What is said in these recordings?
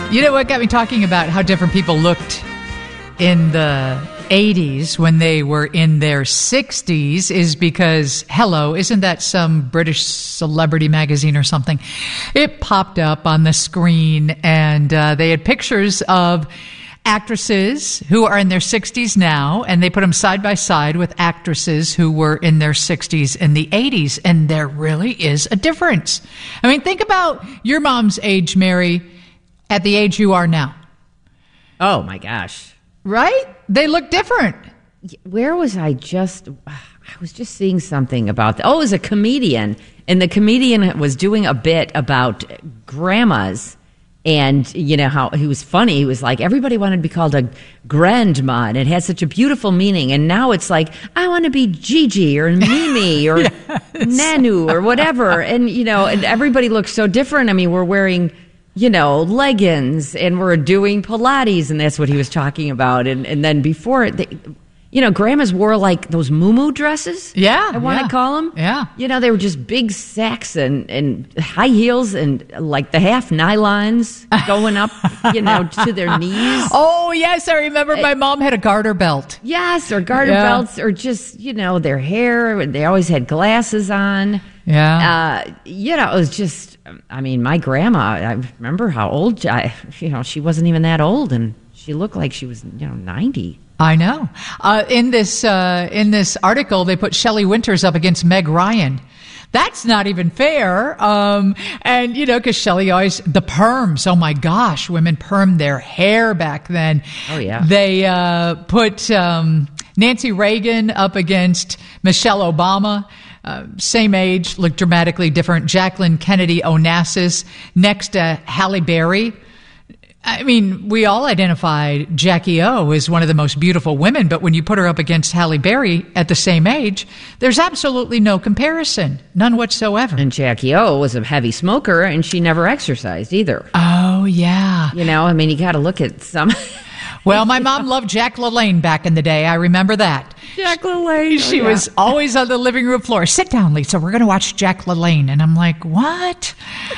You know what got me talking about how different people looked in the 80s when they were in their 60s is because, hello, isn't that some British celebrity magazine or something? It popped up on the screen and they had pictures of actresses who are in their 60s now, and they put them side by side with actresses who were in their 60s in the 80s, and there really is a difference. I mean, think about your mom's age, Mary, at the age you are now. Oh, my gosh. Right? They look different. Where was I was just seeing something about that. Oh, it was a comedian, and the comedian was doing a bit about grandmas. And, you know, how he was funny. He was like, everybody wanted to be called a grandma, and it had such a beautiful meaning. And now it's like, I want to be Gigi or Mimi or Yes. Nanu or whatever. And, you know, and everybody looks so different. I mean, we're wearing, you know, leggings and we're doing Pilates, and that's what he was talking about. And then before it, you know, grandmas wore like those muumuu dresses. Yeah. I want to call them. Yeah. You know, they were just big sacks and high heels and like the half nylons going up, you know, to their knees. Oh, yes. I remember my mom had a garter belt. Yes, or garter belts, or just, you know, their hair. They always had glasses on. Yeah. You know, it was just, I mean, my grandma, I remember how old, she wasn't even that old, and she looked like she was, 90. I know. In this article, they put Shelley Winters up against Meg Ryan. That's not even fair. And, you know, because Shelley always, the perms, oh my gosh, women permed their hair back then. Oh, yeah. They put Nancy Reagan up against Michelle Obama. Same age, looked dramatically different. Jacqueline Kennedy Onassis next to Halle Berry. I mean, we all identified Jackie O as one of the most beautiful women, but when you put her up against Halle Berry at the same age, there's absolutely no comparison, none whatsoever. And Jackie O was a heavy smoker, and she never exercised either. Oh, yeah. You know, I mean, you got to look at some. Well, my mom loved Jack LaLanne back in the day. I remember that. Jack LaLanne. She was always on the living room floor. Sit down, Lisa. We're going to watch Jack LaLanne. And I'm like, what?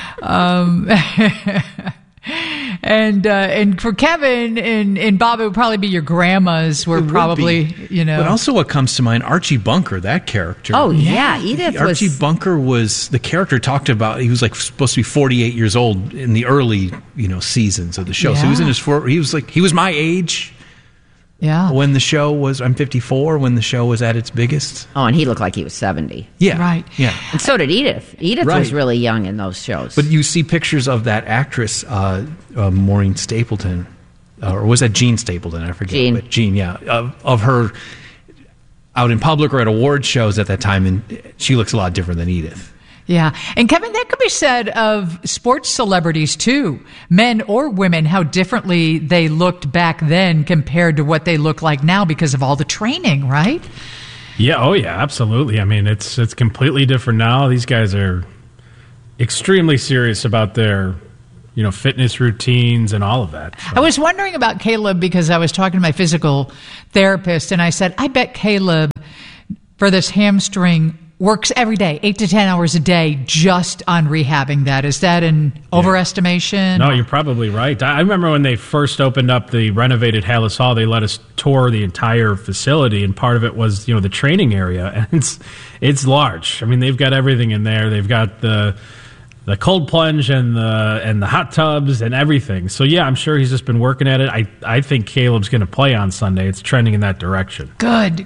And for Kevin and Bob, it would probably be your grandmas were probably, you know. But also what comes to mind, Archie Bunker, that character. Oh, yeah. Edith Archie was... Bunker was, the character talked about, he was like supposed to be 48 years old in the early, seasons of the show. Yeah. So he was in his he was my age. Yeah. When the show was, I'm 54, when the show was at its biggest. Oh, and he looked like he was 70. Yeah. Right. Yeah. And so did Edith. Edith Right. was really young in those shows. But you see pictures of that actress, Maureen Stapleton, or was that Jean Stapleton? I forget. Jean. But Jean, yeah. Of her out in public or at award shows at that time, and she looks a lot different than Edith. Yeah. And Kevin, that could be said of sports celebrities too, men or women, how differently they looked back then compared to what they look like now because of all the training, right? Yeah. Oh, yeah, absolutely. I mean, it's completely different now. These guys are extremely serious about their, fitness routines and all of that. So. I was wondering about Caleb because I was talking to my physical therapist and I said, I bet Caleb for this hamstring works every day, 8 to 10 hours a day, just on rehabbing that. Is that an overestimation? No, you're probably right. I remember when they first opened up the renovated Hallis Hall, they let us tour the entire facility, and part of it was, the training area, and it's large. I mean, they've got everything in there. They've got the cold plunge and the hot tubs and everything. So, yeah, I'm sure he's just been working at it. I think Caleb's going to play on Sunday. It's trending in that direction. Good.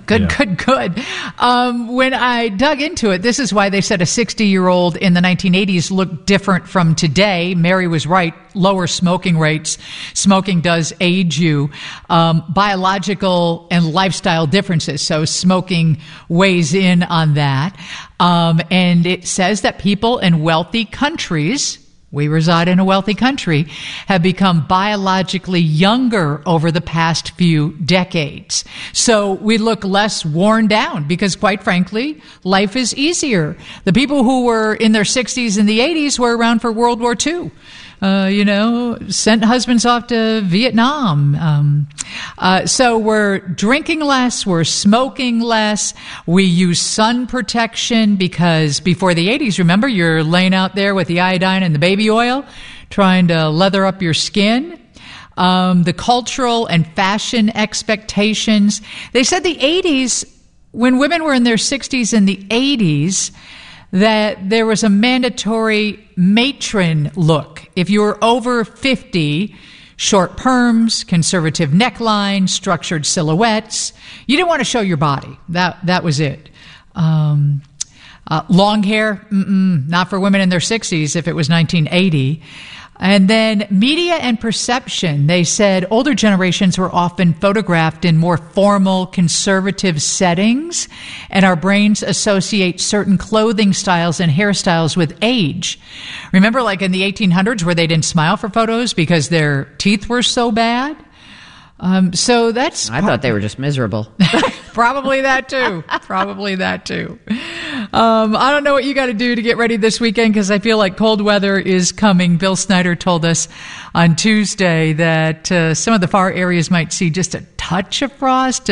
When I dug into it, this is why they said a 60-year-old in the 1980s looked different from today. Mary was right. Lower smoking rates. Smoking does age you. Biological and lifestyle differences. So smoking weighs in on that. And it says that people in wealthy countries, we reside in a wealthy country, have become biologically younger over the past few decades. So we look less worn down because, quite frankly, life is easier. The people who were in their 60s and the 80s were around for World War II. Sent husbands off to Vietnam. So we're drinking less, we're smoking less, we use sun protection because before the 80s, remember, you're laying out there with the iodine and the baby oil trying to leather up your skin. The cultural and fashion expectations. They said the 80s, when women were in their 60s and the 80s, that there was a mandatory matron look. If you were over 50, short perms, conservative neckline, structured silhouettes. You didn't want to show your body. That was it. Long hair, not for women in their 60s if it was 1980. And then media and perception. They said older generations were often photographed in more formal, conservative settings, and our brains associate certain clothing styles and hairstyles with age. Remember, like in the 1800s where they didn't smile for photos because their teeth were so bad? So that's... I thought they were just miserable. Probably that too. Probably that too. I don't know what you got to do to get ready this weekend because I feel like cold weather is coming. Bill Snyder told us on Tuesday that some of the far areas might see just a touch of frost.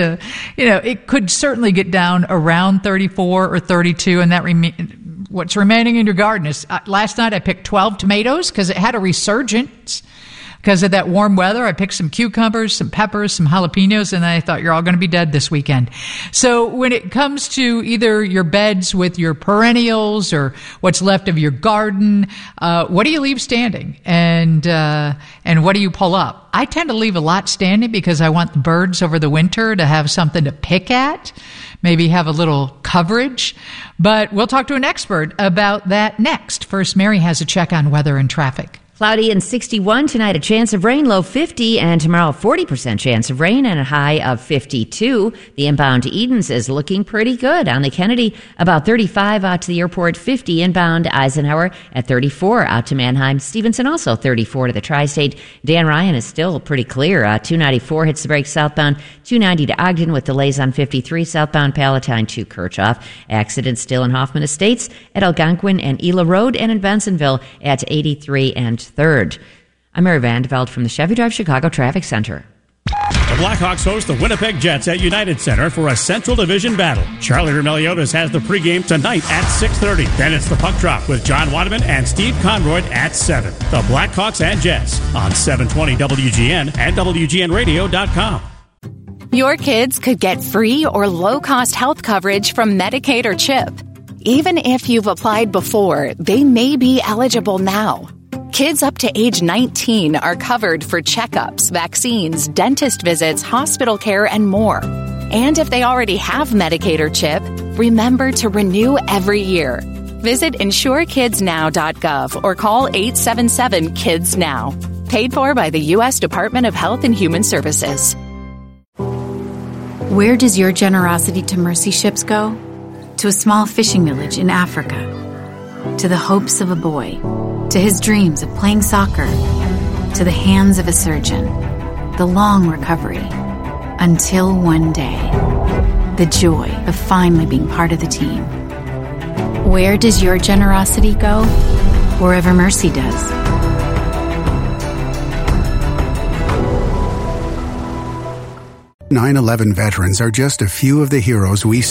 It could certainly get down around 34 or 32, and that what's remaining in your garden is... last night I picked 12 tomatoes because it had a resurgence. Because of that warm weather, I picked some cucumbers, some peppers, some jalapenos, and I thought you're all going to be dead this weekend. So when it comes to either your beds with your perennials or what's left of your garden, what do you leave standing? And what do you pull up? I tend to leave a lot standing because I want the birds over the winter to have something to pick at, maybe have a little coverage. But we'll talk to an expert about that next. First, Mary has a check on weather and traffic. Cloudy and 61 tonight, a chance of rain, low 50, and tomorrow 40% chance of rain and a high of 52. The inbound to Edens is looking pretty good. On the Kennedy, about 35 out to the airport, 50 inbound. Eisenhower at 34 out to Mannheim. Stevenson also 34 to the tri-state. Dan Ryan is still pretty clear. 294 hits the brakes southbound, 290 to Ogden with delays on 53 southbound Palatine to Kirchhoff. Accidents still in Hoffman Estates at Algonquin and Ela Road, and in Bensonville at 83 and 3rd. I'm Mary Vandeveld from the Chevy Drive Chicago Traffic Center. The Blackhawks host the Winnipeg Jets at United Center for a Central Division battle. Charlie Roumeliotis has the pregame tonight at 6:30. Then it's the puck drop with John Waterman and Steve Conroy at 7. The Blackhawks and Jets on 720 WGN and WGNradio.com. Your kids could get free or low-cost health coverage from Medicaid or CHIP. Even if you've applied before, they may be eligible now. Kids up to age 19 are covered for checkups, vaccines, dentist visits, hospital care, and more. And if they already have Medicaid or CHIP, remember to renew every year. Visit insurekidsnow.gov or call 877-KIDS-NOW. Paid for by the U.S. Department of Health and Human Services. Where does your generosity to mercy ships go? To a small fishing village in Africa. To the hopes of a boy. To his dreams of playing soccer. To the hands of a surgeon. The long recovery. Until one day. The joy of finally being part of the team. Where does your generosity go? Wherever mercy does. 9/11 veterans are just a few of the heroes we